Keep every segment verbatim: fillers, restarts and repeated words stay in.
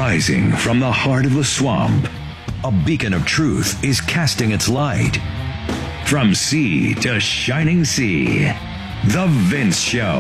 Rising from the heart of the swamp, a beacon of truth is casting its light. From sea to shining sea, The Vince Show.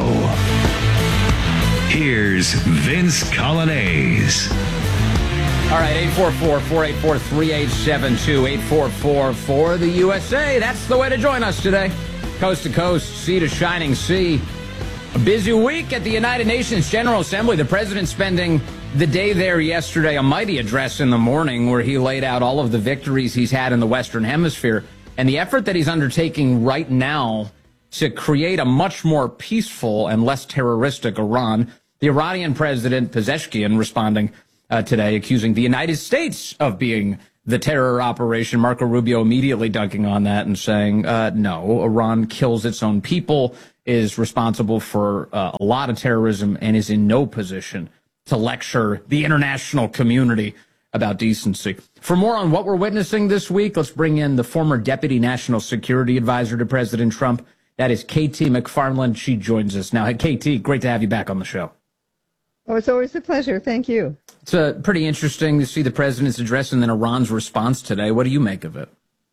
Here's Vince Coglianese. All right, eight four four, four eight four, three eight seven two, eight four four for the U S A. That's the way to join us today. Coast to coast, sea to shining sea. A busy week at the United Nations General Assembly. The president spending the day there yesterday, a mighty address in the morning where he laid out all of the victories he's had in the Western Hemisphere and the effort that he's undertaking right now to create a much more peaceful and less terroristic Iran. The Iranian president, Pezeshkian, responding uh, today, accusing the United States of being the terror operation. Marco Rubio immediately dunking on that and saying, uh, no, Iran kills its own people, is responsible for uh, a lot of terrorism, and is in no position to lecture the international community about decency. For more on what we're witnessing this week, let's bring in the former Deputy National Security Advisor to President Trump. That is K T McFarland. She joins us now. Hey, K T, great to have you back on the show. Oh, it's always a pleasure. Thank you. It's uh, pretty interesting to see the president's address and then Iran's response today. What do you make of it?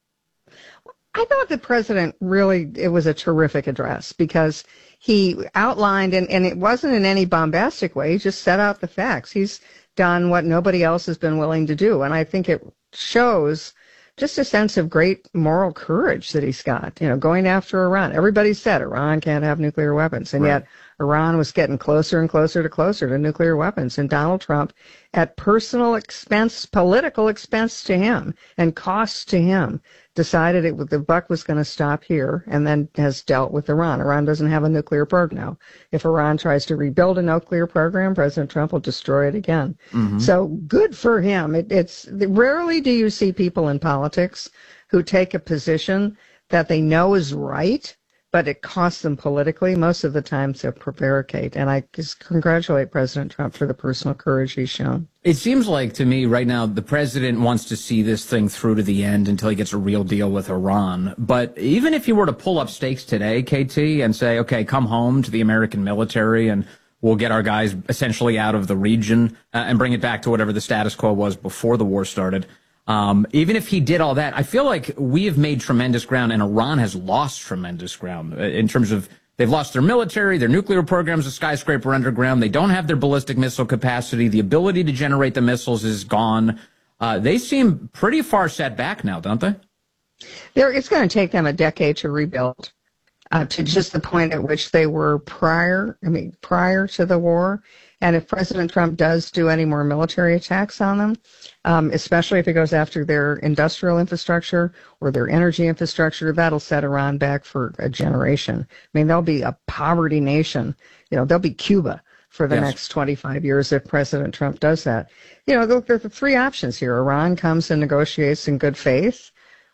I thought the president really, it was a terrific address because he outlined, and, and it wasn't in any bombastic way, he just set out the facts. He's done what nobody else has been willing to do, and I think it shows just a sense of great moral courage that he's got, you know, going after Iran. Everybody said Iran can't have nuclear weapons, and right. Yet Iran was getting closer and closer to closer to nuclear weapons, and Donald Trump, at personal expense, political expense to him, and cost to him, decided it, the buck was going to stop here, and then has dealt with Iran. Iran doesn't have a nuclear program now. If Iran tries to rebuild a nuclear program, President Trump will destroy it again. Mm-hmm. So good for him. It, it's rarely do you see people in politics who take a position that they know is right, but it costs them politically. Most of the time, they'll prevaricate. And I just congratulate President Trump for the personal courage he's shown. It seems like to me right now the president wants to see this thing through to the end until he gets a real deal with Iran. But even if he were to pull up stakes today, K T, and say, okay, come home to the American military and we'll get our guys essentially out of the region uh, and bring it back to whatever the status quo was before the war started. Um, even if he did all that, I feel like we have made tremendous ground and Iran has lost tremendous ground in terms of they've lost their military, their nuclear programs, a skyscraper underground. They don't have their ballistic missile capacity. The ability to generate the missiles is gone. Uh, they seem pretty far set back now, don't they? They're, it's going to take them a decade to rebuild uh, to just the point at which they were prior, I mean, prior to the war. And if President Trump does do any more military attacks on them, um, especially if he goes after their industrial infrastructure or their energy infrastructure, that'll set Iran back for a generation. I mean, they'll be a poverty nation. You know, they'll be Cuba for the yes. next twenty-five years if President Trump does that. You know, there are the three options here. Iran comes and negotiates in good faith.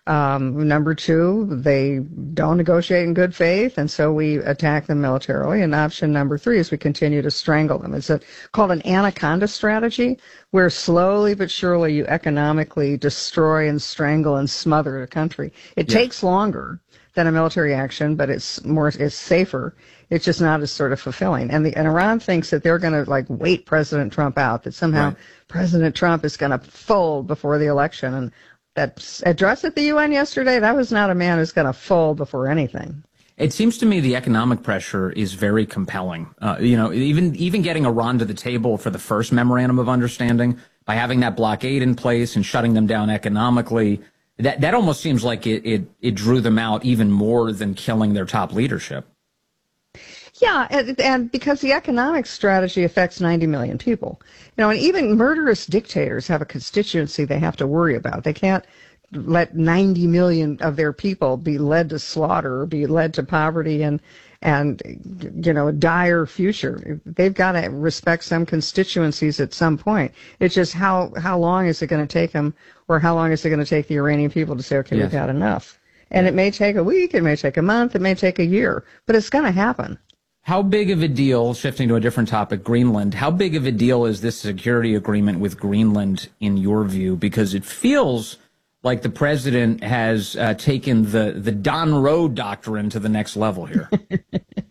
Um, number two, they don't negotiate in good faith, and so we attack them militarily. And option number three is we continue to strangle them. It's a, called an anaconda strategy, where slowly but surely you economically destroy and strangle and smother a country. It yeah. takes longer than a military action, but it's more, it's safer. It's just not as sort of fulfilling. And, the, and Iran thinks that they're going to like wait President Trump out, that somehow right. President Trump is going to fold before the election. And that address at the U N yesterday, that was not a man who's going to fold before anything. It seems to me the economic pressure is very compelling. Uh, you know, even even getting Iran to the table for the first memorandum of understanding by having that blockade in place and shutting them down economically, that that almost seems like it it, it drew them out even more than killing their top leadership. Yeah, and, and because the economic strategy affects ninety million people. You know, and even murderous dictators have a constituency they have to worry about. They can't let ninety million of their people be led to slaughter or be led to poverty and, and you know, a dire future. They've got to respect some constituencies at some point. It's just how, how long is it going to take them, or how long is it going to take the Iranian people to say, okay, yes. we've had enough? And it may take a week, it may take a month, it may take a year, but it's going to happen. How big of a deal, shifting to a different topic, Greenland, how big of a deal is this security agreement with Greenland in your view? Because it feels like the president has uh, taken the, the Don Road doctrine to the next level here.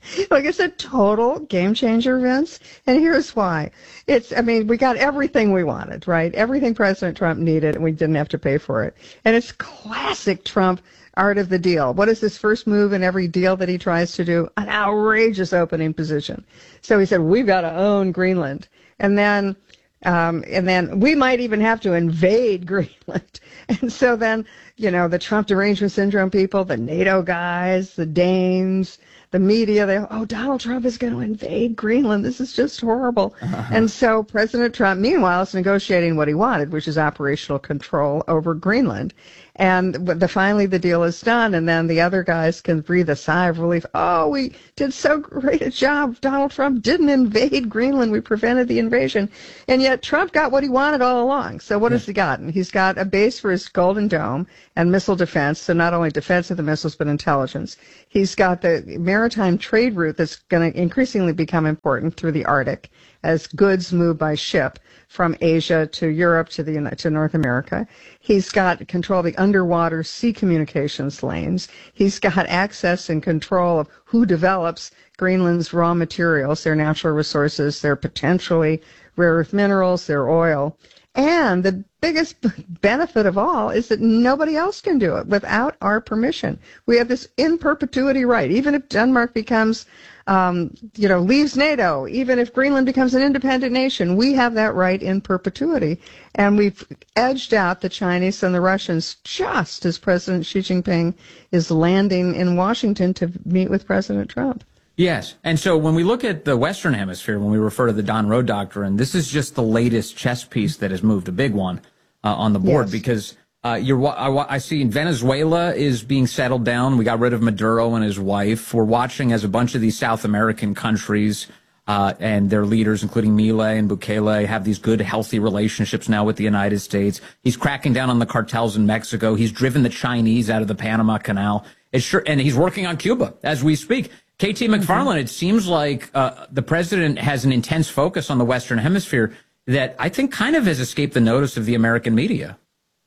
Like, it's a total game changer, Vince. And here's why. It's, I mean, we got everything we wanted, right? Everything President Trump needed, and we didn't have to pay for it. And it's classic Trump art of the deal. What is his first move in every deal that he tries to do? An outrageous opening position. So he said, we've got to own Greenland. And then, um, and then we might even have to invade Greenland. And so then, you know, the Trump derangement syndrome people, the NATO guys, the Danes, the media, they, oh, Donald Trump is going to invade Greenland. This is just horrible. Uh-huh. And so President Trump, meanwhile, is negotiating what he wanted, which is operational control over Greenland. And the, finally the deal is done, and then the other guys can breathe a sigh of relief. Oh, we did so great a job. Donald Trump didn't invade Greenland. We prevented the invasion. And yet Trump got what he wanted all along. So what yeah. has he gotten? He's got a base for his Golden Dome and missile defense, so not only defense of the missiles, but intelligence. He's got the maritime trade route that's going to increasingly become important through the Arctic as goods move by ship from Asia to Europe to the to North America. He's got control of the underwater sea communications lanes. He's got access and control of who develops Greenland's raw materials, their natural resources, their potentially rare earth minerals, their oil. And the biggest benefit of all is that nobody else can do it without our permission. We have this in perpetuity right. Even if Denmark becomes, um, you know, leaves NATO, even if Greenland becomes an independent nation, we have that right in perpetuity. And we've edged out the Chinese and the Russians just as President Xi Jinping is landing in Washington to meet with President Trump. Yes. And so when we look at the Western Hemisphere, when we refer to the Don Road Doctrine, this is just the latest chess piece that has moved, a big one uh, on the board, yes. because uh, you're, I, I see Venezuela is being settled down. We got rid of Maduro and his wife. We're watching as a bunch of these South American countries uh, and their leaders, including Milei and Bukele, have these good, healthy relationships now with the United States. He's cracking down on the cartels in Mexico. He's driven the Chinese out of the Panama Canal. It's sure, and he's working on Cuba as we speak. K T McFarland, it seems like uh, the president has an intense focus on the Western Hemisphere that I think kind of has escaped the notice of the American media.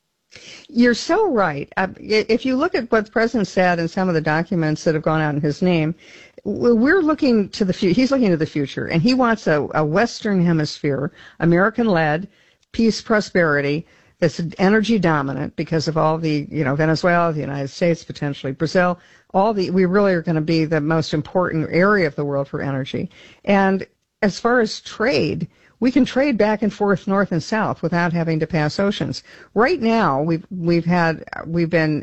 You're so right. Uh, if you look at what the president said in some of the documents that have gone out in his name, we're looking to the future. He's looking to the future, and he wants a, a Western Hemisphere, American-led, peace, prosperity, that's energy dominant because of all the, you know, Venezuela, the United States, potentially Brazil, all the, we really are going to be the most important area of the world for energy. And as far as trade, we can trade back and forth north and south without having to pass oceans. Right now, we've, we've had, we've been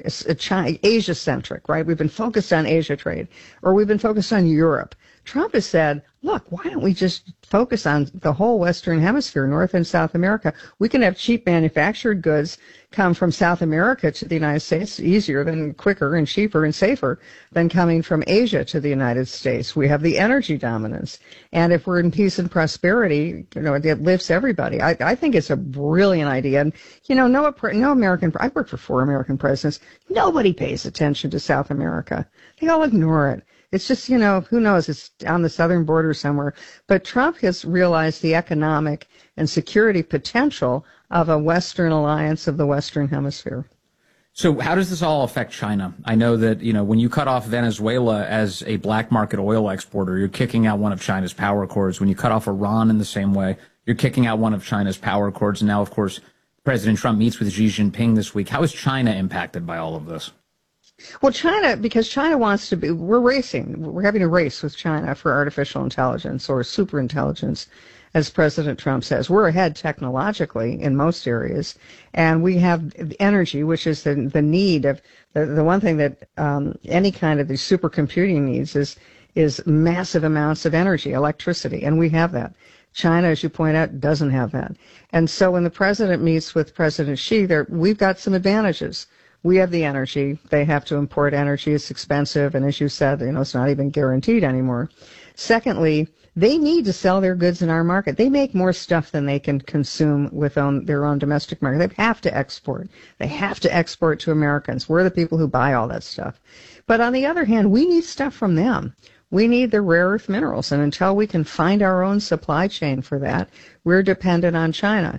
Asia centric, right? We've been focused on Asia trade, or we've been focused on Europe. Trump has said, look, why don't we just focus on the whole Western Hemisphere, North and South America? We can have cheap manufactured goods come from South America to the United States easier than quicker and cheaper and safer than coming from Asia to the United States. We have the energy dominance. And if we're in peace and prosperity, you know, it lifts everybody. I, I think it's a brilliant idea. And, you know, no, no American, I worked for four American presidents. Nobody pays attention to South America. They all ignore it. It's just, you know, who knows, it's on the southern border somewhere. But Trump has realized the economic and security potential of a Western alliance of the Western Hemisphere. So how does this all affect China? I know that, you know, when you cut off Venezuela as a black market oil exporter, you're kicking out one of China's power cords. When you cut off Iran in the same way, you're kicking out one of China's power cords. And now, of course, President Trump meets with Xi Jinping this week. How is China impacted by all of this? Well, China, because China wants to be, we're racing, we're having a race with China for artificial intelligence or super intelligence, as President Trump says. We're ahead technologically in most areas, and we have energy, which is the, the need of, the, the one thing that um, any kind of the supercomputing needs is, is massive amounts of energy, electricity, and we have that. China, as you point out, doesn't have that. And so when the president meets with President Xi, there, we've got some advantages. We have the energy. They have to import energy. It's expensive. And as you said, you know, it's not even guaranteed anymore. Secondly, they need to sell their goods in our market. They make more stuff than they can consume with own, their own domestic market. They have to export. They have to export to Americans. We're the people who buy all that stuff. But on the other hand, we need stuff from them. We need the rare earth minerals. And until we can find our own supply chain for that, we're dependent on China.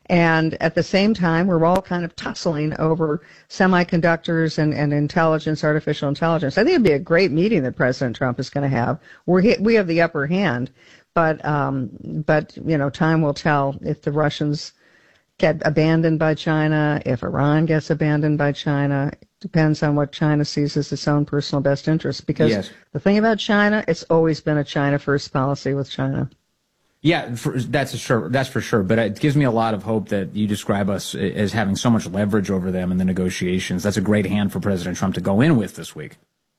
And at the same time, we're all kind of tussling over semiconductors and, and intelligence, artificial intelligence. I think it'd be a great meeting that President Trump is going to have. We're, we have the upper hand, but, um, but, you know, time will tell if the Russians get abandoned by China, if Iran gets abandoned by China. It depends on what China sees as its own personal best interest. Because yes. the thing about China, it's always been a China first policy with China. Yeah, for, that's a sure. That's for sure. But it gives me a lot of hope that you describe us as having so much leverage over them in the negotiations. That's a great hand for President Trump to go in with this week.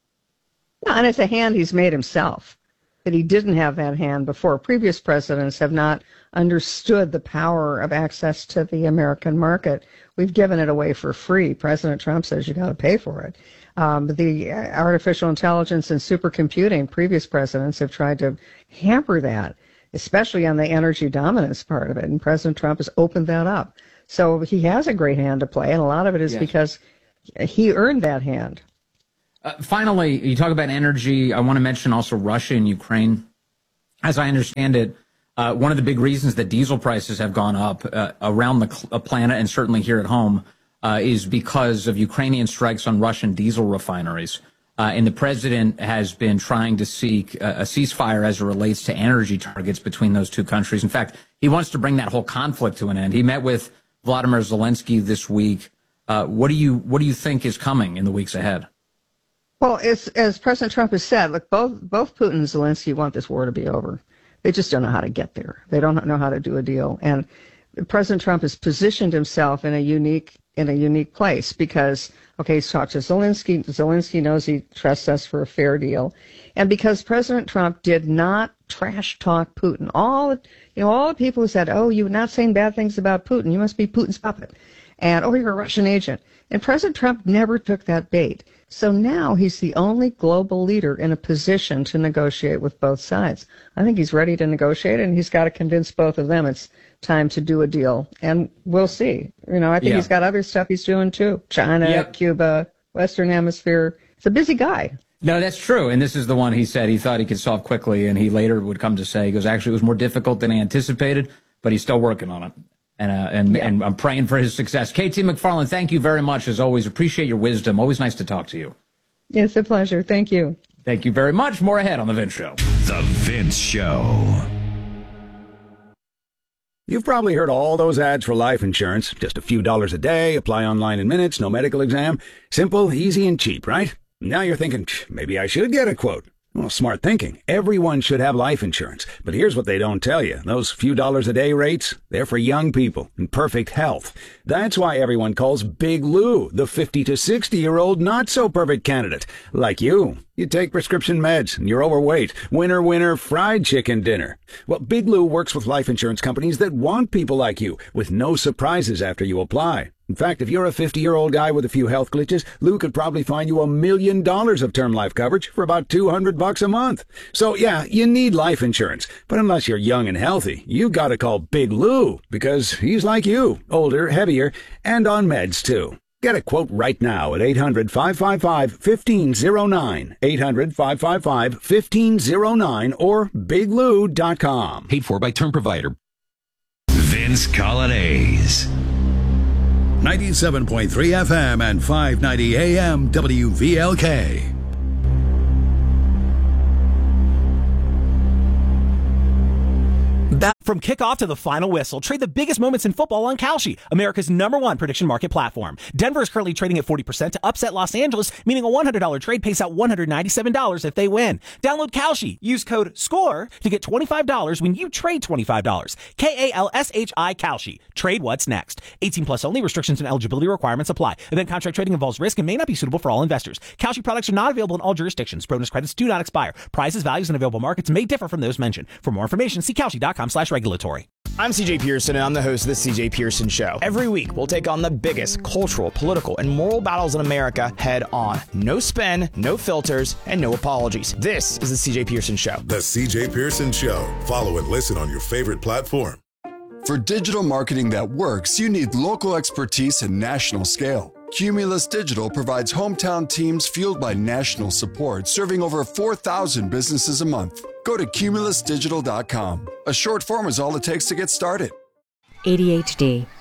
Yeah, and it's a hand he's made himself. That he didn't have that hand before. Previous presidents have not understood the power of access to the American market. We've given it away for free. President Trump says you got to pay for it. Um, the artificial intelligence and supercomputing, previous presidents have tried to hamper that, especially on the energy dominance part of it. And President Trump has opened that up. So he has a great hand to play, and a lot of it is yes. because he earned that hand. Uh, finally, you talk about energy. I want to mention also Russia and Ukraine. As I understand it, uh, one of the big reasons that diesel prices have gone up uh, around the cl- planet and certainly here at home uh, is because of Ukrainian strikes on Russian diesel refineries. Uh, and the president has been trying to seek a, a ceasefire as it relates to energy targets between those two countries. In fact, he wants to bring that whole conflict to an end. He met with Vladimir Zelensky this week. Uh, what do you what do you think is coming in the weeks ahead? Well, as, as President Trump has said, look, both both Putin and Zelensky want this war to be over. They just don't know how to get there. They don't know how to do a deal. And President Trump has positioned himself in a unique in a unique place because, okay, he's talked to Zelensky. Zelensky knows he trusts us for a fair deal. And because President Trump did not trash talk Putin, all you know, all the people who said, oh, you're not saying bad things about Putin, you must be Putin's puppet. And, oh, you're a Russian agent. And President Trump never took that bait. So now he's the only global leader in a position to negotiate with both sides. I think he's ready to negotiate, and he's got to convince both of them it's time to do a deal. And we'll see. You know, I think yeah. he's got other stuff he's doing too. China, yep. Cuba, Western Hemisphere. He's a busy guy. No, that's true. And this is the one he said he thought he could solve quickly, and he later would come to say, he goes, actually, it was more difficult than I anticipated, but he's still working on it. And, uh, and, yeah. and I'm praying for his success. K T McFarland, thank you very much, as always. Appreciate your wisdom. Always nice to talk to you. It's a pleasure. Thank you. Thank you very much. More ahead on The Vince Show. The Vince Show. You've probably heard all those ads for life insurance. Just a few dollars a day, apply online in minutes, no medical exam. Simple, easy, and cheap, right? Now you're thinking, maybe I should get a quote. Well, smart thinking. Everyone should have life insurance. But here's what they don't tell you. Those few dollars a day rates, they're for young people in perfect health. That's why everyone calls Big Lou the fifty to sixty-year-old not-so-perfect candidate. Like you. You take prescription meds, and you're overweight. Winner, winner, fried chicken dinner. Well, Big Lou works with life insurance companies that want people like you, with no surprises after you apply. In fact, if you're a fifty-year-old guy with a few health glitches, Lou could probably find you a million dollars of term life coverage for about two hundred bucks a month. So, yeah, you need life insurance. But unless you're young and healthy, you gotta call Big Lou, because he's like you, older, heavier, and on meds, too. Get a quote right now at eight hundred, five five five, one five zero nine, eight hundred, five five five, one five zero nine, or big lou dot com. Paid for by term provider. Vince Colonnese. ninety-seven point three F M and five ninety A M W V L K. That from kickoff to the final whistle, trade the biggest moments in football on Kalshi, America's number one prediction market platform. Denver is currently trading at forty percent to upset Los Angeles, meaning a one hundred dollars trade pays out one hundred ninety-seven dollars if they win. Download Kalshi. Use code SCORE to get twenty-five dollars when you trade twenty-five dollars. K A L S H I Kalshi. Trade what's next. eighteen plus only. Restrictions and eligibility requirements apply. Event contract trading involves risk and may not be suitable for all investors. Kalshi products are not available in all jurisdictions. Bonus credits do not expire. Prices, values, and available markets may differ from those mentioned. For more information, see Kalshi dot com slash regulatory. I'm C J Pearson, and I'm the host of The C J Pearson Show. Every week, we'll take on the biggest cultural, political, and moral battles in America head on. No spin, no filters, and no apologies. This is The C J Pearson Show. The C J Pearson Show. Follow and listen on your favorite platform. For digital marketing that works, you need local expertise and national scale. Cumulus Digital provides hometown teams fueled by national support, serving over four thousand businesses a month. Go to cumulus digital dot com. A short form is all it takes to get started. A D H D,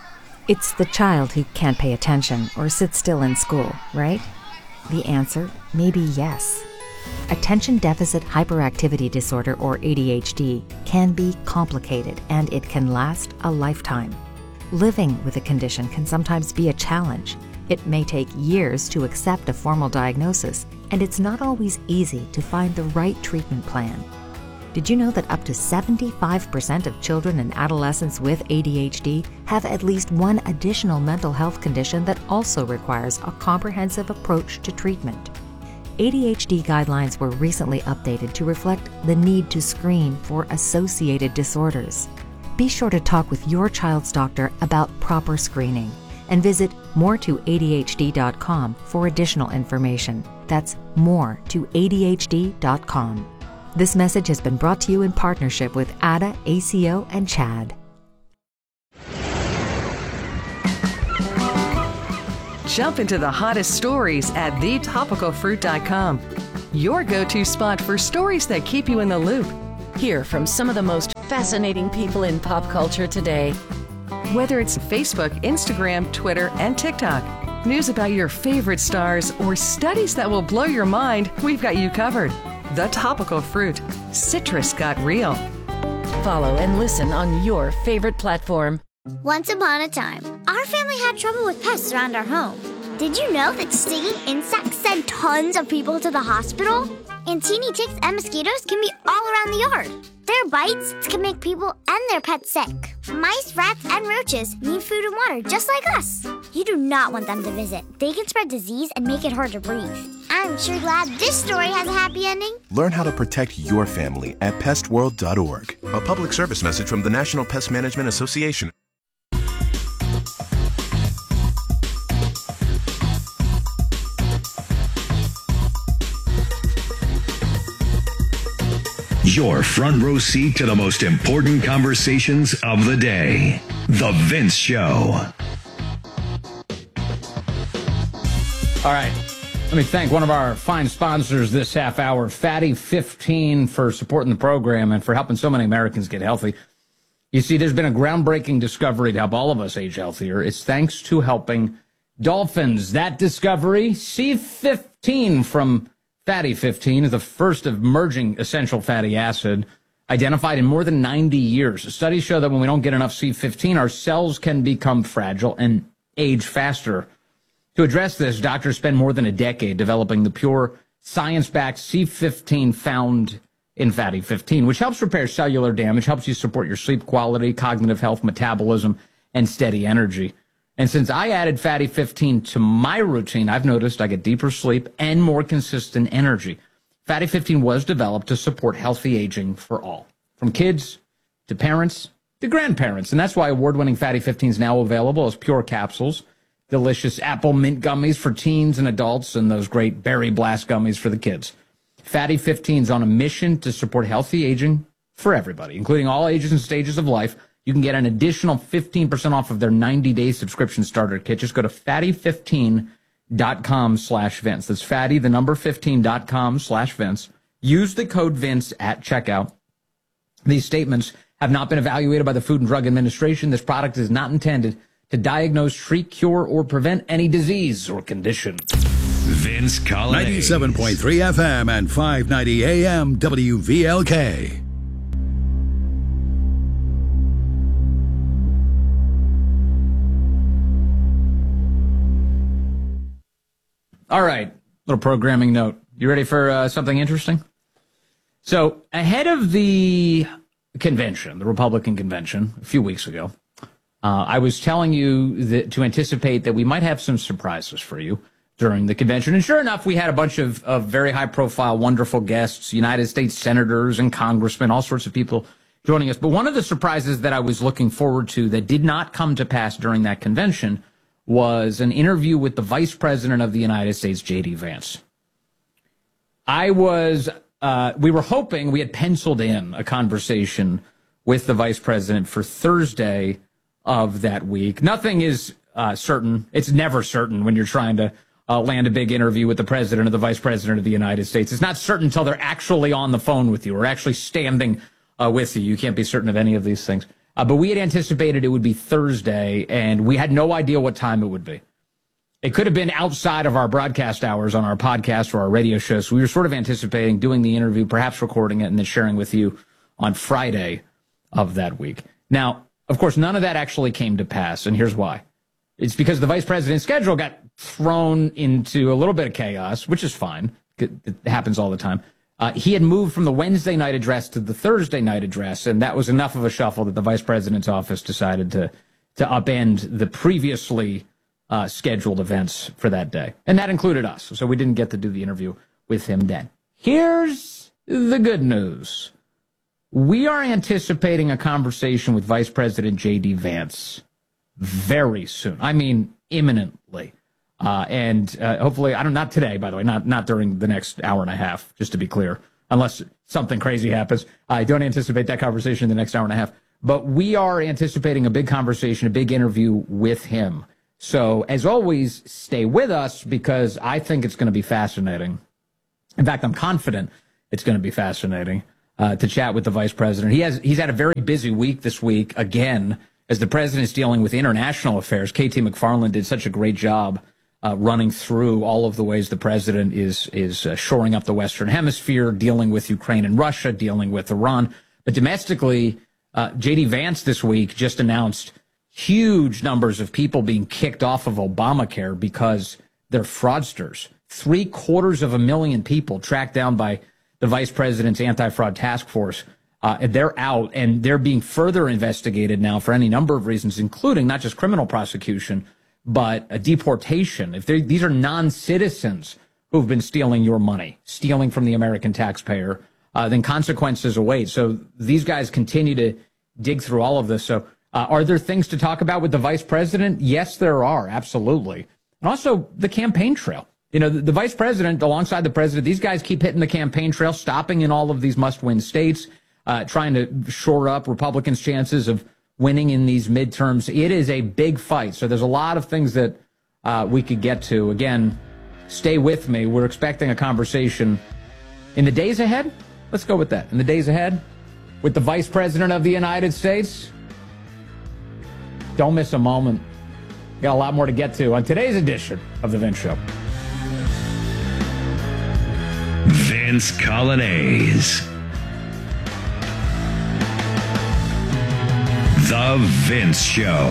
It's the child who can't pay attention or sit still in school, right? The answer may be yes. Attention Deficit Hyperactivity Disorder, or A D H D, can be complicated and it can last a lifetime. Living with a condition can sometimes be a challenge. It may take years to accept a formal diagnosis, and it's not always easy to find the right treatment plan. Did you know that up to seventy-five percent of children and adolescents with A D H D have at least one additional mental health condition that also requires a comprehensive approach to treatment? A D H D guidelines were recently updated to reflect the need to screen for associated disorders. Be sure to talk with your child's doctor about proper screening and visit more to A D H D dot com for additional information. That's more to A D H D dot com. This message has been brought to you in partnership with A D A, A C O, and CHAD. Jump into the hottest stories at the topical fruit dot com. Your go-to spot for stories that keep you in the loop. Hear from some of the most fascinating people in pop culture today. Whether it's Facebook, Instagram, Twitter, and TikTok, news about your favorite stars, or studies that will blow your mind, we've got you covered. The Topical Fruit. Citrus got real. Follow and listen on your favorite platform. Once upon a time, our family had trouble with pests around our home. Did you know that stinging insects send tons of people to the hospital? And teeny ticks and mosquitoes can be all around the yard. Their bites can make people and their pets sick. Mice, rats, and roaches need food and water just like us. You do not want them to visit. They can spread disease and make it hard to breathe. I'm sure glad this story has a happy ending. Learn how to protect your family at pest world dot org. A public service message from the National Pest Management Association. Your front row seat to the most important conversations of the day. The Vince Show. All right. Let me thank one of our fine sponsors this half hour, Fatty fifteen, for supporting the program and for helping so many Americans get healthy. You see, there's been a groundbreaking discovery to help all of us age healthier. It's thanks to helping dolphins. That discovery, C fifteen from Fatty fifteen, is the first emerging essential fatty acid identified in more than ninety years. Studies show that when we don't get enough C fifteen, our cells can become fragile and age faster. To address this, doctors spent more than a decade developing the pure, science-backed C fifteen found in Fatty fifteen, which helps repair cellular damage, helps you support your sleep quality, cognitive health, metabolism, and steady energy. And since I added Fatty fifteen to my routine, I've noticed I get deeper sleep and more consistent energy. Fatty fifteen was developed to support healthy aging for all, from kids to parents to grandparents. And that's why award-winning Fatty fifteen is now available as pure capsules, delicious apple mint gummies for teens and adults, and those great berry blast gummies for the kids. Fatty fifteen is on a mission to support healthy aging for everybody, including all ages and stages of life. You can get an additional fifteen percent off of their ninety-day subscription starter kit. Just go to fatty fifteen dot com slash Vince. That's fatty, the number fifteen dot com slash Vince. Use the code Vince at checkout. These statements have not been evaluated by the Food and Drug Administration. This product is not intended to diagnose, treat, cure, or prevent any disease or condition. Vince Collins. ninety-seven point three F M and five ninety A M W V L K. All right, little programming note. You ready for uh, something interesting? So ahead of the convention, the Republican convention, a few weeks ago, uh, I was telling you that to anticipate that we might have some surprises for you during the convention. And sure enough, we had a bunch of, of very high-profile, wonderful guests, United States senators and congressmen, all sorts of people joining us. But one of the surprises that I was looking forward to that did not come to pass during that convention was an interview with the Vice President of the United States, J D. Vance. I was, uh, we were hoping, we had penciled in a conversation with the Vice President for Thursday of that week. Nothing is uh, certain. It's never certain when you're trying to uh, land a big interview with the President or the Vice President of the United States. It's not certain until they're actually on the phone with you or actually standing uh, with you. You can't be certain of any of these things. Uh, but we had anticipated it would be Thursday, and we had no idea what time it would be. It could have been outside of our broadcast hours on our podcast or our radio show. So we were sort of anticipating doing the interview, perhaps recording it, and then sharing with you on Friday of that week. Now, of course, none of that actually came to pass, and here's why. It's because the vice president's schedule got thrown into a little bit of chaos, which is fine. It happens all the time. Uh, he had moved from the Wednesday night address to the Thursday night address, and that was enough of a shuffle that the vice president's office decided to to upend the previously uh, scheduled events for that day. And that included us, so we didn't get to do the interview with him then. Here's the good news. We are anticipating a conversation with Vice President J D. Vance very soon. I mean, imminently. Uh, and uh, hopefully, I don't, not today, by the way, not not during the next hour and a half, just to be clear, unless something crazy happens. I don't anticipate that conversation in the next hour and a half. But we are anticipating a big conversation, a big interview with him. So, as always, stay with us because I think it's going to be fascinating. In fact, I'm confident it's going to be fascinating uh, to chat with the vice president. He has he's had a very busy week this week, again, as the president's dealing with international affairs. K T McFarland did such a great job uh, running through all of the ways the president is is uh, shoring up the Western Hemisphere, dealing with Ukraine and Russia, dealing with Iran. But domestically, uh, J D. Vance this week just announced huge numbers of people being kicked off of Obamacare because they're fraudsters. Three quarters of a million people tracked down by the vice president's anti-fraud task force. Uh, they're out, and they're being further investigated now for any number of reasons, including not just criminal prosecution, but a deportation. If these are non-citizens who've been stealing your money, stealing from the American taxpayer, uh, then consequences await. So these guys continue to dig through all of this. So uh, are there things to talk about with the vice president? Yes, there are, absolutely. And also the campaign trail. You know, the, the vice president, alongside the president, these guys keep hitting the campaign trail, stopping in all of these must-win states, uh, trying to shore up Republicans' chances of winning in these midterms. It is a big fight. So there's a lot of things that uh, we could get to. Again, stay with me. We're expecting a conversation in the days ahead. Let's go with that. In the days ahead, with the vice president of the United States. Don't miss a moment. Got a lot more to get to on today's edition of The Vince Show. Vince Coglianese. The Vince Show.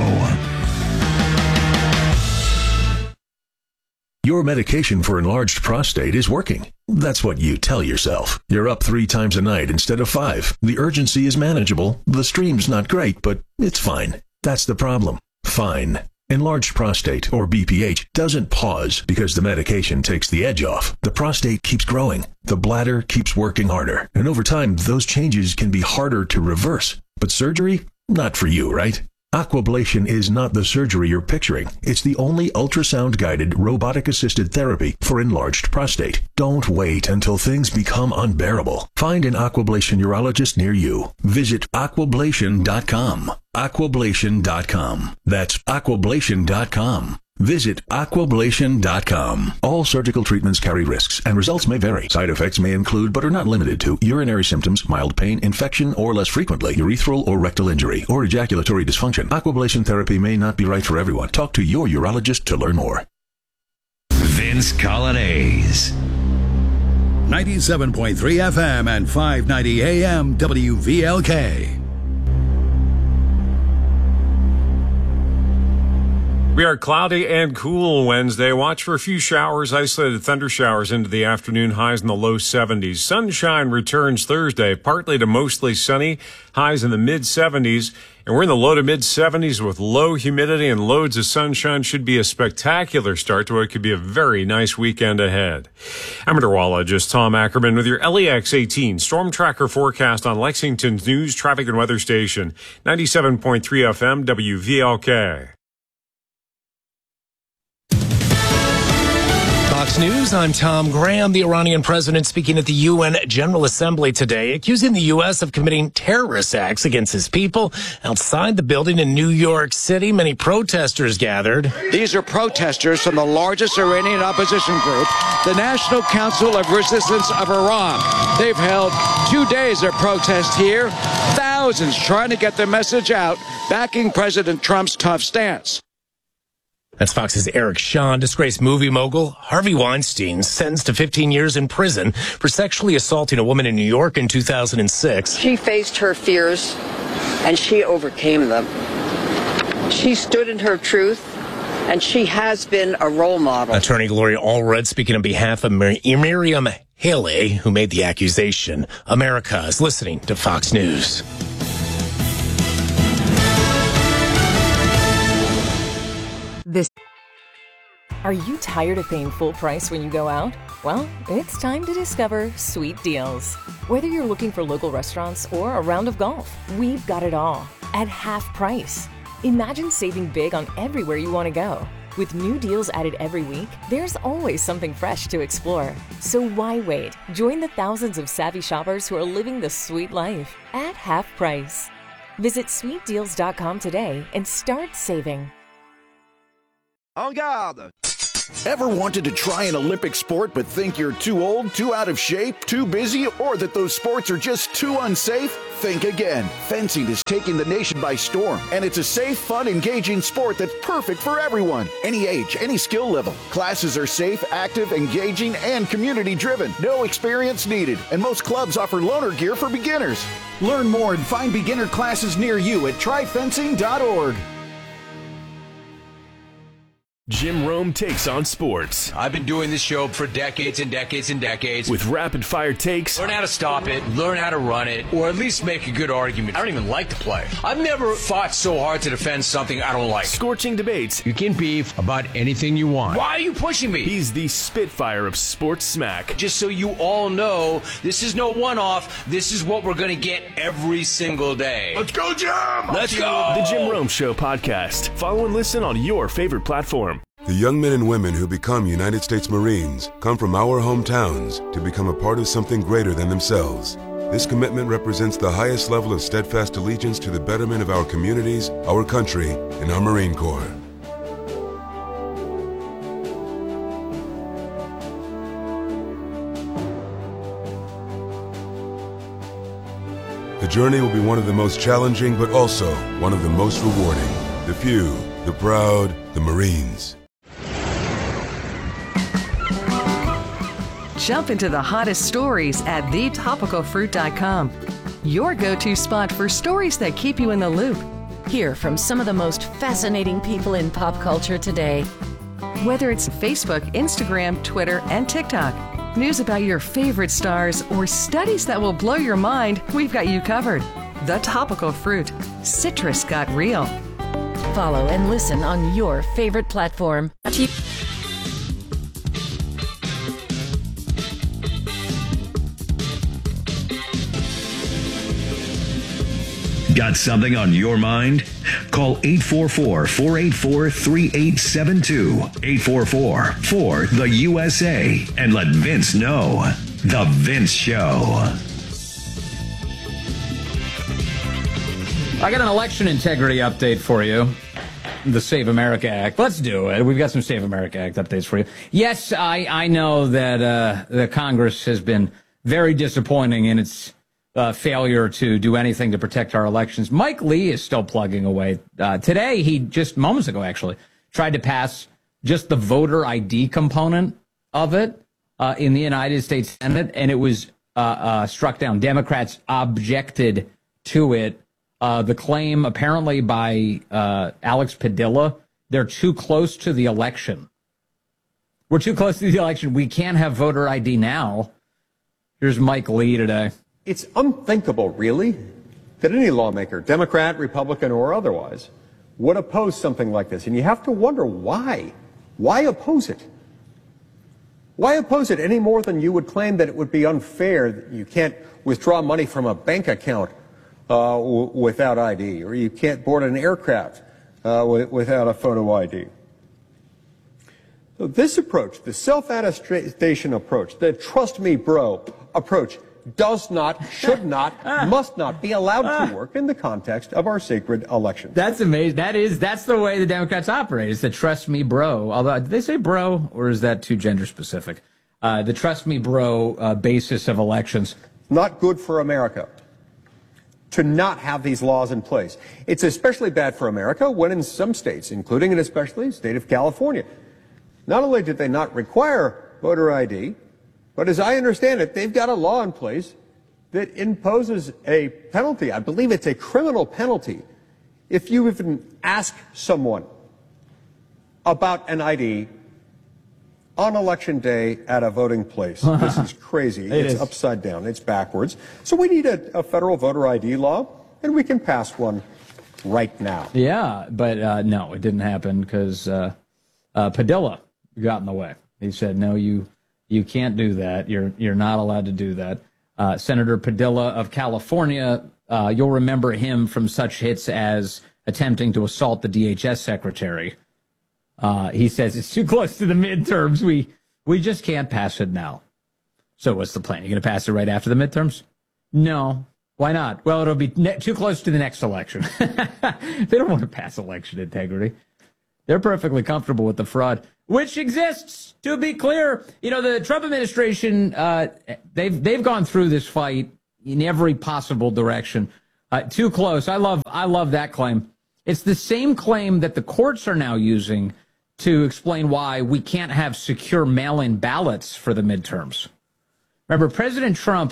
Your medication for enlarged prostate is working. That's what you tell yourself. You're up three times a night instead of five. The urgency is manageable. The stream's not great, but it's fine. That's the problem. Fine. Enlarged prostate, or B P H, doesn't pause because the medication takes the edge off. The prostate keeps growing. The bladder keeps working harder. And over time, those changes can be harder to reverse. But surgery? Not for you, right? Aquablation is not the surgery you're picturing. It's the only ultrasound-guided, robotic-assisted therapy for enlarged prostate. Don't wait until things become unbearable. Find an Aquablation urologist near you. Visit aquablation dot com. aquablation dot com. That's aquablation dot com. Visit aquablation dot com. All surgical treatments carry risks, and results may vary. Side effects may include, but are not limited to, urinary symptoms, mild pain, infection, or less frequently, urethral or rectal injury, or ejaculatory dysfunction. Aquablation therapy may not be right for everyone. Talk to your urologist to learn more. Vince Coglianese. ninety-seven point three F M and five ninety A M W V L K. We are cloudy and cool Wednesday. Watch for a few showers, isolated thunder showers into the afternoon, highs in the low seventies. Sunshine returns Thursday, partly to mostly sunny, highs in the mid seventies. And we're in the low to mid seventies with low humidity and loads of sunshine. Should be a spectacular start to what could be a very nice weekend ahead. I'm meteorologist Tom Ackerman with your L E X eighteen Storm Tracker forecast on Lexington's News, Traffic and Weather Station, ninety-seven point three F M W V L K. Fox News, I'm Tom Graham. The Iranian president speaking at the U N General Assembly today, accusing the U S of committing terrorist acts against his people. Outside the building in New York City, many protesters gathered. These are protesters from the largest Iranian opposition group, the National Council of Resistance of Iran. They've held two days of protest here. Thousands thousands trying to get their message out, backing President Trump's tough stance. That's Fox's Eric Shawn. Disgraced movie mogul Harvey Weinstein sentenced to fifteen years in prison for sexually assaulting a woman in New York in two thousand six. She faced her fears, and she overcame them. She stood in her truth, and she has been a role model. Attorney Gloria Allred speaking on behalf of Mir- Miriam Haley, who made the accusation. America is listening to Fox News. This. Are you tired of paying full price when you go out? Well, it's time to discover Sweet Deals. Whether you're looking for local restaurants or a round of golf, we've got it all at half price. Imagine saving big on everywhere you want to go. With new deals added every week, there's always something fresh to explore. So why wait? Join the thousands of savvy shoppers who are living the sweet life at half price. Visit sweet deals dot com today and start saving. En garde! Ever wanted to try an Olympic sport but think you're too old, too out of shape, too busy, or that those sports are just too unsafe? Think again. Fencing is taking the nation by storm, and it's a safe, fun, engaging sport that's perfect for everyone. Any age, any skill level. Classes are safe, active, engaging, and community-driven. No experience needed, and most clubs offer loaner gear for beginners. Learn more and find beginner classes near you at try fencing dot org. Jim Rome takes on sports. I've been doing this show for decades and decades and decades. With rapid-fire takes. Learn how to stop it, learn how to run it, or at least make a good argument. I don't even like to play. I've never fought so hard to defend something I don't like. Scorching debates. You can beef about anything you want. Why are you pushing me? He's the Spitfire of sports smack. Just so you all know, this is no one-off. This is what we're going to get every single day. Let's go, Jim! Let's go! The Jim Rome Show podcast. Follow and listen on your favorite platform. The young men and women who become United States Marines come from our hometowns to become a part of something greater than themselves. This commitment represents the highest level of steadfast allegiance to the betterment of our communities, our country, and our Marine Corps. The journey will be one of the most challenging, but also one of the most rewarding. The few, the proud, the Marines. Jump into the hottest stories at the topical fruit dot com. Your go-to spot for stories that keep you in the loop. Hear from some of the most fascinating people in pop culture today. Whether it's Facebook, Instagram, Twitter, and TikTok, news about your favorite stars, or studies that will blow your mind, we've got you covered. The Topical Fruit. Citrus got real. Follow and listen on your favorite platform. Got something on your mind? Call eight four four, four eight four, three eight seven two, eight four four, four the U S A, and let Vince know. The Vince Show. I got an election integrity update for you. The Save America Act. Let's do it. We've got some Save America Act updates for you. Yes, I, I know that uh, the Congress has been very disappointing in its Uh, failure to do anything to protect our elections. Mike Lee is still plugging away. Uh, today, he just moments ago, actually, tried to pass just the voter I D component of it uh, in the United States Senate, and it was uh, uh, struck down. Democrats objected to it. Uh, the claim, apparently by uh, Alex Padilla, they're too close to the election. We're too close to the election. We can't have voter I D now. Here's Mike Lee today. It's unthinkable, really, that any lawmaker, Democrat, Republican, or otherwise, would oppose something like this. And you have to wonder why. Why oppose it? Why oppose it any more than you would claim that it would be unfair that you can't withdraw money from a bank account uh, w- without I D, or you can't board an aircraft uh, w- without a photo I D? So this approach, the self-attestation approach, the trust me bro approach, does not, should not, must not be allowed to work in the context of our sacred elections. That's amazing. That is, that's the way the Democrats operate. It's the trust me bro. Although, did they say bro, or is that too gender specific? Uh, the trust me bro uh, basis of elections. Not good for America. to not have these laws in place. It's especially bad for America when in some states, including and especially the state of California, not only did they not require voter I D, but as I understand it, they've got a law in place that imposes a penalty. I believe it's a criminal penalty if you even ask someone about an I D on election day at a voting place. This is crazy. It it's is. upside down. It's backwards. So we need a, a federal voter I D law, and we can pass one right now. Yeah, but uh, no, it didn't happen because uh, uh, Padilla got in the way. He said, no, you you can't do that. You're, you're not allowed to do that. Uh, Senator Padilla of California, uh, you'll remember him from such hits as attempting to assault the D H S secretary. Uh, he says it's too close to the midterms. We we just can't pass it now. So what's the plan? You're going to pass it right after the midterms? No. Why not? Well, it'll be ne- too close to the next election. They don't want to pass election integrity. They're perfectly comfortable with the fraud, which exists, to be clear. You know, the Trump administration, uh, they've they've gone through this fight in every possible direction. Uh, too close. I love I love that claim. It's the same claim that the courts are now using to explain why we can't have secure mail-in ballots for the midterms. Remember, President Trump,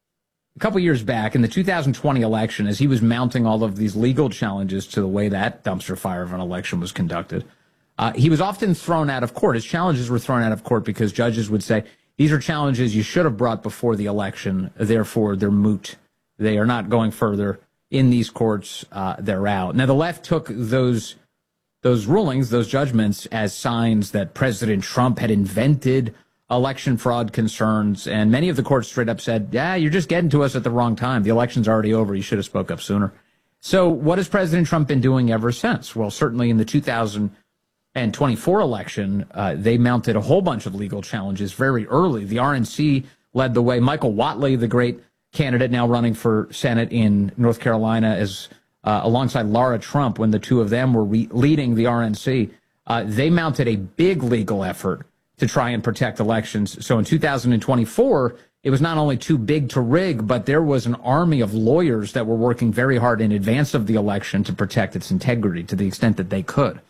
a couple years back in the two thousand twenty election, as he was mounting all of these legal challenges to the way that dumpster fire of an election was conducted, uh, he was often thrown out of court. His challenges were thrown out of court because judges would say, these are challenges you should have brought before the election, therefore they're moot. They are not going further in these courts. Uh, they're out. Now, the left took those those rulings, those judgments, as signs that President Trump had invented election fraud concerns, and many of the courts straight up said, yeah, you're just getting to us at the wrong time. The election's already over. You should have spoke up sooner. So what has President Trump been doing ever since? Well, certainly in the two thousand twenty-four election, uh, they mounted a whole bunch of legal challenges very early. The R N C led the way. Michael Whatley, the great candidate now running for Senate in North Carolina, as uh, alongside Laura Trump, when the two of them were re- leading the R N C, uh, they mounted a big legal effort to try and protect elections. So in two thousand twenty-four, it was not only too big to rig, but there was an army of lawyers that were working very hard in advance of the election to protect its integrity to the extent that they could.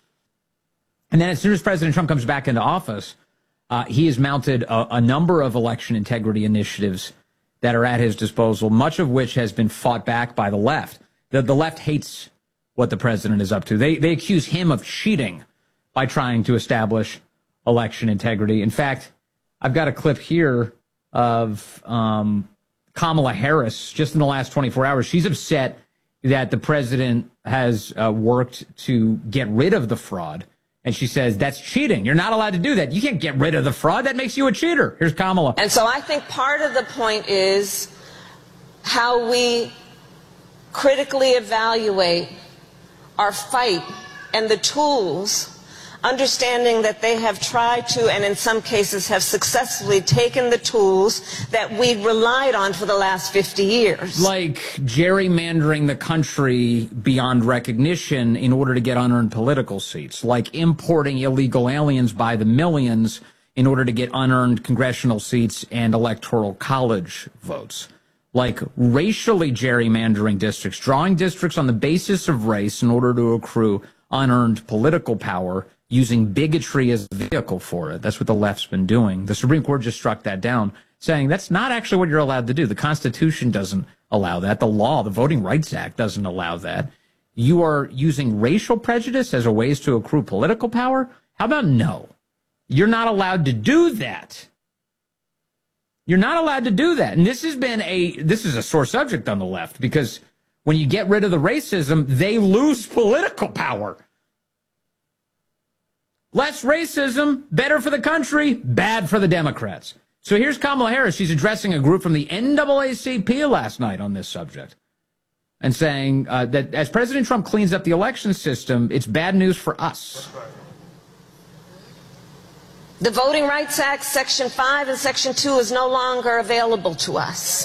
And then as soon as President Trump comes back into office, uh, he has mounted a, a number of election integrity initiatives that are at his disposal, much of which has been fought back by the left. The, the left hates what the president is up to. They, they accuse him of cheating by trying to establish election integrity. In fact, I've got a clip here of um, Kamala Harris just in the last twenty-four hours. She's upset that the president has uh, worked to get rid of the fraud. And she says, that's cheating. You're not allowed to do that. You can't get rid of the fraud. That makes you a cheater. Here's Kamala. And so I think part of the point is how we critically evaluate our fight and the tools, understanding that they have tried to, and in some cases have successfully taken the tools that we relied on for the last fifty years. Like gerrymandering the country beyond recognition in order to get unearned political seats. Like importing illegal aliens by the millions in order to get unearned congressional seats and electoral college votes. Like racially gerrymandering districts, drawing districts on the basis of race in order to accrue unearned political power, using bigotry as a vehicle for it. That's what the left's been doing. The Supreme Court just struck that down, saying that's not actually what you're allowed to do. The Constitution doesn't allow that. The law, the Voting Rights Act, doesn't allow that. You are using racial prejudice as a ways to accrue political power? How about no? You're not allowed to do that. You're not allowed to do that. And this has been a, this is a sore subject on the left, because when you get rid of the racism, they lose political power. Less racism, better for the country, bad for the Democrats. So here's Kamala Harris. She's addressing a group from the N double A C P last night on this subject and saying uh, that as President Trump cleans up the election system, it's bad news for us. The Voting Rights Act, Section five and Section two is no longer available to us.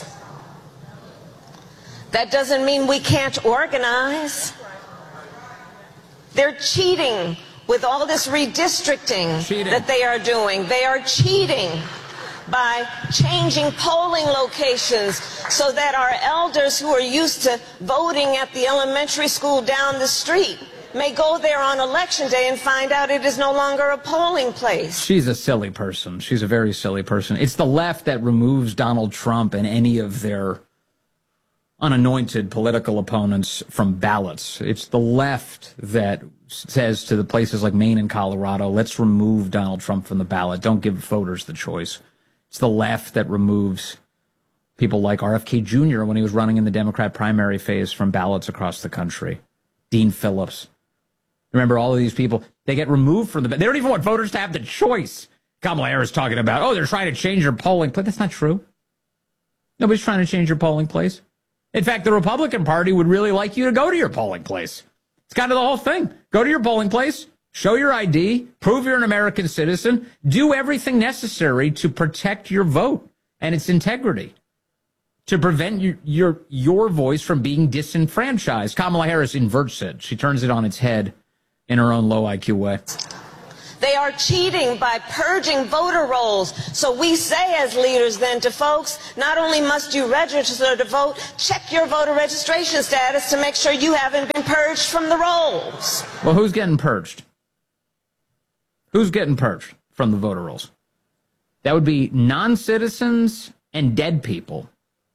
That doesn't mean we can't organize. They're cheating with all this redistricting cheating. that they are doing. They are cheating by changing polling locations so that our elders who are used to voting at the elementary school down the street may go there on election day and find out it is no longer a polling place. She's a silly person. She's a very silly person. It's the left that removes Donald Trump and any of their unanointed political opponents from ballots. It's the left that says to the places like Maine and Colorado, let's remove Donald Trump from the ballot. Don't give voters the choice. It's the left that removes people like R F K Junior when he was running in the Democrat primary phase from ballots across the country. Dean Phillips. Remember, all of these people, they get removed from the... They don't even want voters to have the choice. Kamala Harris talking about, oh, they're trying to change your polling place. That's not true. Nobody's trying to change your polling place. In fact, the Republican Party would really like you to go to your polling place. It's kind of the whole thing. Go to your polling place, show your I D, prove you're an American citizen, do everything necessary to protect your vote and its integrity, to prevent your, your, your voice from being disenfranchised. Kamala Harris inverts it. She turns it on its head in her own low I Q way. They are cheating by purging voter rolls. So we say as leaders then to folks, not only must you register to vote, check your voter registration status to make sure you haven't been purged from the rolls. Well, who's getting purged? Who's getting purged from the voter rolls? That would be non-citizens and dead people.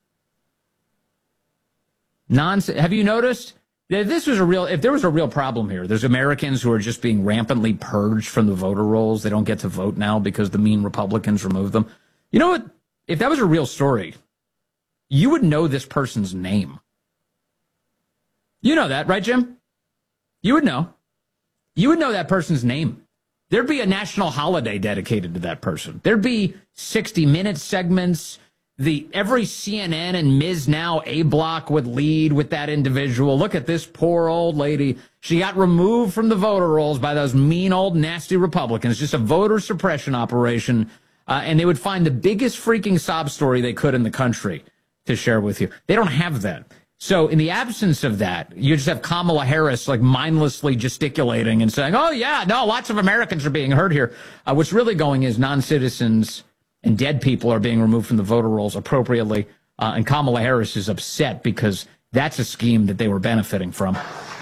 Non. Have you noticed? If this was a real, if there was a real problem here, there's Americans who are just being rampantly purged from the voter rolls. They don't get to vote now because the mean Republicans removed them. You know what? If that was a real story, you would know this person's name. You know that, right, Jim? You would know. You would know that person's name. There'd be a national holiday dedicated to that person. There'd be sixty minute segments. The every C N N and Miz Now A block would lead with that individual. Look at this poor old lady. She got removed from the voter rolls by those mean old nasty Republicans. Just a voter suppression operation. Uh, and they would find the biggest freaking sob story they could in the country to share with you. They don't have that. So in the absence of that, you just have Kamala Harris like mindlessly gesticulating and saying, oh, yeah, no, lots of Americans are being hurt here. Uh, what's really going is non-citizens and dead people are being removed from the voter rolls appropriately. Uh, and Kamala Harris is upset because that's a scheme that they were benefiting from.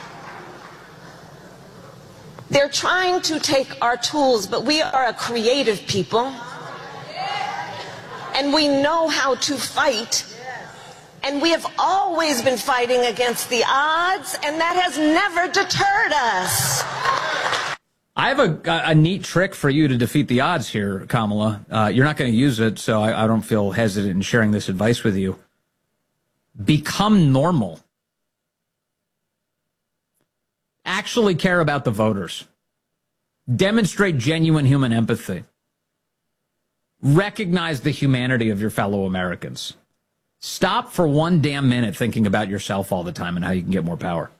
They're trying to take our tools, but we are a creative people. And we know how to fight. And we have always been fighting against the odds, and that has never deterred us. I have a, a neat trick for you to defeat the odds here, Kamala. Uh, you're not going to use it, so I, I don't feel hesitant in sharing this advice with you. Become normal. Actually care about the voters. Demonstrate genuine human empathy. Recognize the humanity of your fellow Americans. Stop for one damn minute thinking about yourself all the time and how you can get more power.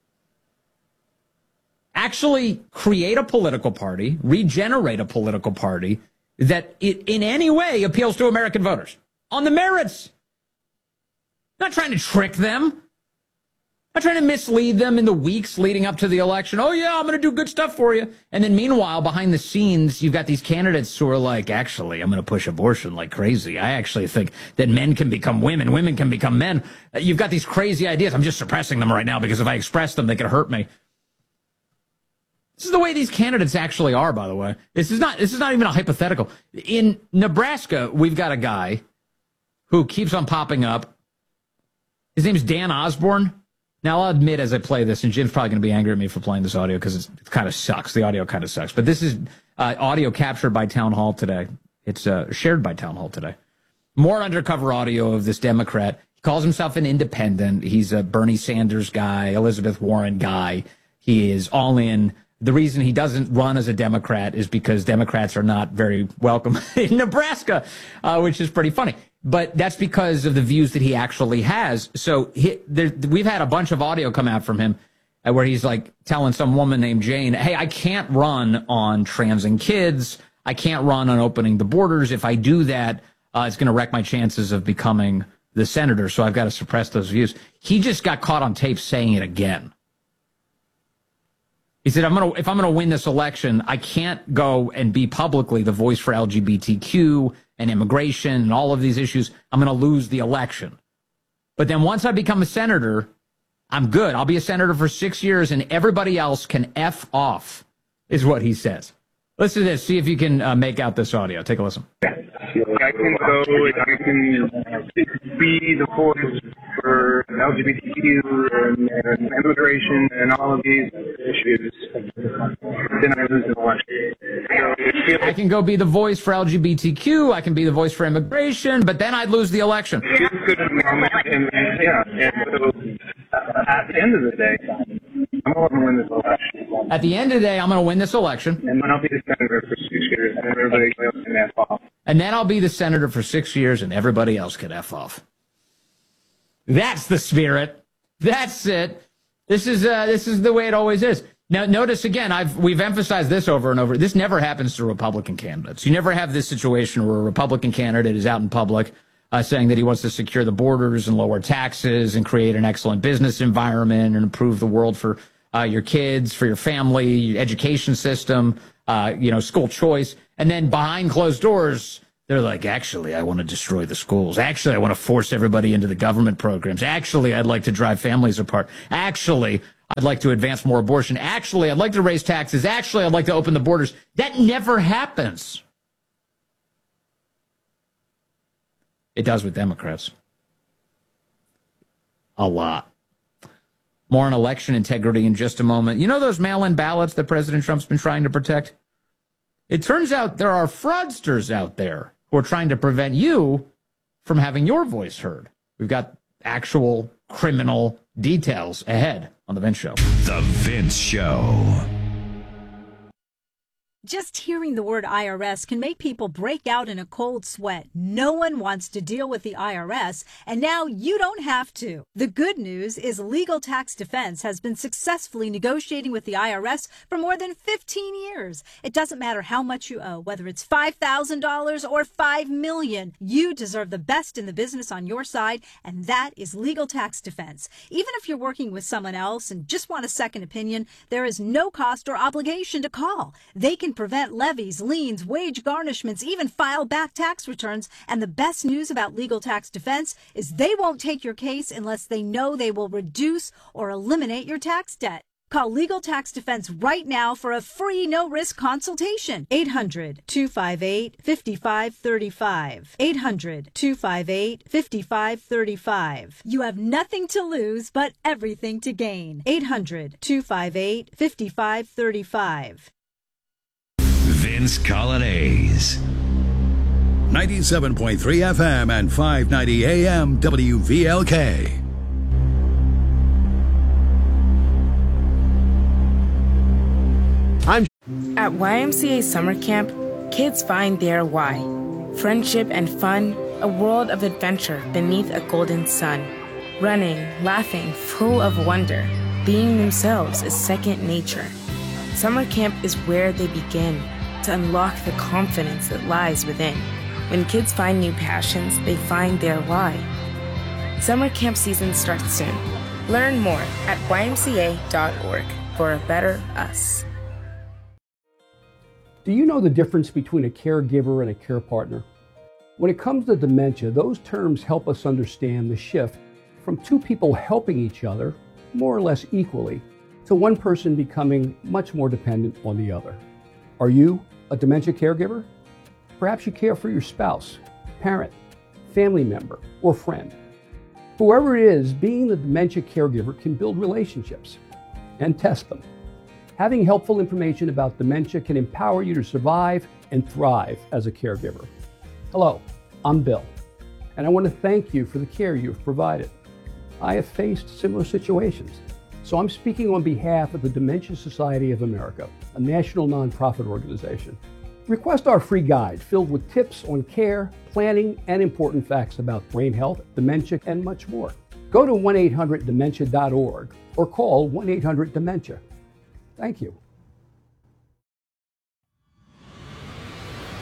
Actually create a political party, regenerate a political party that it, in any way appeals to American voters on the merits. Not trying to trick them. Not trying to mislead them in the weeks leading up to the election. Oh, yeah, I'm going to do good stuff for you. And then meanwhile, behind the scenes, you've got these candidates who are like, actually, I'm going to push abortion like crazy. I actually think that men can become women. Women can become men. You've got these crazy ideas. I'm just suppressing them right now because if I express them, they could hurt me. This is the way these candidates actually are, by the way. This is not, this is not even a hypothetical. In Nebraska, we've got a guy who keeps on popping up. His name's Dan Osborne. Now, I'll admit as I play this, and Jim's probably going to be angry at me for playing this audio because it kind of sucks. The audio kind of sucks. But this is uh, audio captured by Town Hall today. It's uh, shared by Town Hall today. More undercover audio of this Democrat. He calls himself an independent. He's a Bernie Sanders guy, Elizabeth Warren guy. He is all in. The reason he doesn't run as a Democrat is because Democrats are not very welcome in Nebraska, uh, which is pretty funny. But that's because of the views that he actually has. So he, there, we've had a bunch of audio come out from him uh, where he's like telling some woman named Jane, hey, I can't run on trans and kids. I can't run on opening the borders. If I do that, uh, it's going to wreck my chances of becoming the senator. So I've got to suppress those views. He just got caught on tape saying it again. He said, I'm gonna, if I'm going to win this election, I can't go and be publicly the voice for L G B T Q and immigration and all of these issues, I'm going to lose the election. But then once I become a senator, I'm good. I'll be a senator for six years and everybody else can F off, is what he says. Listen to this. See if you can uh, make out this audio. Take a listen. I can go, I can be the voice for L G B T Q and, and immigration and all of these issues. Then I lose the election. I can go be the voice for L G B T Q. I can be the voice for immigration, but then I'd lose the election. It's good at the moment, and, and yeah, and so at the end of the day, I'm going to win this election. At the end of the day, I'm going to win this election. And then I'll be the senator for six years, and everybody else can F off. And then I'll be the senator for six years, and everybody else can F off. That's the spirit. That's it. This is uh, this is the way it always is. Now, notice again, I've we've emphasized this over and over. This never happens to Republican candidates. You never have this situation where a Republican candidate is out in public uh, saying that he wants to secure the borders and lower taxes and create an excellent business environment and improve the world for uh, your kids, for your family, your education system, uh, you know, school choice. And then behind closed doors, they're like, actually, I want to destroy the schools. Actually, I want to force everybody into the government programs. Actually, I'd like to drive families apart. Actually, I'd like to advance more abortion. Actually, I'd like to raise taxes. Actually, I'd like to open the borders. That never happens. It does with Democrats. A lot. More on election integrity in just a moment. You know those mail-in ballots that President Trump's been trying to protect? It turns out there are fraudsters out there who are trying to prevent you from having your voice heard. We've got actual criminal details ahead on The Vince Show. The Vince Show. Just hearing the word I R S can make people break out in a cold sweat. No one wants to deal with the I R S, and now you don't have to. The good news is Legal Tax Defense has been successfully negotiating with the I R S for more than fifteen years. It doesn't matter how much you owe, whether it's five thousand dollars or five million dollars. You deserve the best in the business on your side, and that is Legal Tax Defense. Even if you're working with someone else and just want a second opinion, there is no cost or obligation to call. They can prevent levies, liens, wage garnishments, even file back tax returns. And the best news about Legal Tax Defense is they won't take your case unless they know they will reduce or eliminate your tax debt. Call Legal Tax Defense right now for a free no-risk consultation. eight hundred, two five eight, five five three five. eight hundred, two five eight, five five three five. You have nothing to lose but everything to gain. eight hundred, two five eight, five five three five. Vince Colonnese. ninety-seven point three F M and five ninety A M W V L K. I'm At Y M C A Summer Camp, kids find their why. Friendship and fun, a world of adventure beneath a golden sun. Running, laughing, full of wonder. Being themselves is second nature. Summer camp is where they begin to unlock the confidence that lies within. When kids find new passions, they find their why. Summer camp season starts soon. Learn more at Y M C A dot org for a better us. Do you know the difference between a caregiver and a care partner? When it comes to dementia, those terms help us understand the shift from two people helping each other, more or less equally, to one person becoming much more dependent on the other. Are you a dementia caregiver? Perhaps you care for your spouse, parent, family member, or friend. Whoever it is, being the dementia caregiver can build relationships and test them. Having helpful information about dementia can empower you to survive and thrive as a caregiver. Hello, I'm Bill, and I want to thank you for the care you've provided. I have faced similar situations, so I'm speaking on behalf of the Dementia Society of America, a national nonprofit organization. Request our free guide filled with tips on care, planning, and important facts about brain health, dementia, and much more. Go to one eight hundred dementia dot org or call one eight hundred dementia. Thank you.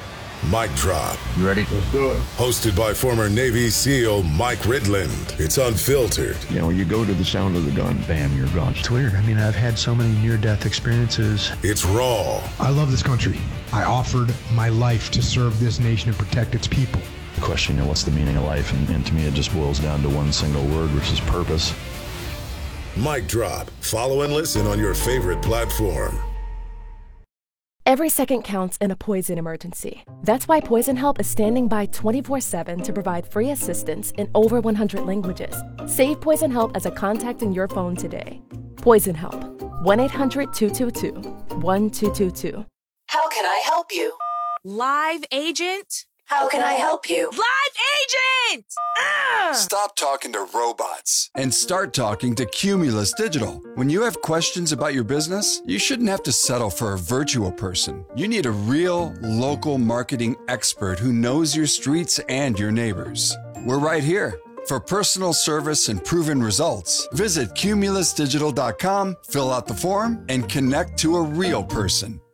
Mic Drop. You ready? Let's do it. Hosted by former Navy SEAL Mike Ridland. It's unfiltered. You know, you go to the sound of the gun, bam, you're gone. It's weird. I mean, I've had so many near-death experiences. It's raw. I love this country. I offered my life to serve this nation and protect its people. Question, you know, what's the meaning of life? And, and to me, it just boils down to one single word, which is purpose. Mic Drop. Follow and listen on your favorite platform. Every second counts in a poison emergency. That's why Poison Help is standing by twenty-four seven to provide free assistance in over one hundred languages. Save Poison Help as a contact in your phone today. Poison Help. one eight hundred two two two one two two two. How can I help you? Live agent? How can I help you? Live agent! Ah! Stop talking to robots and start talking to Cumulus Digital. When you have questions about your business, you shouldn't have to settle for a virtual person. You need a real, local marketing expert who knows your streets and your neighbors. We're right here. For personal service and proven results, visit cumulus digital dot com, fill out the form, and connect to a real person.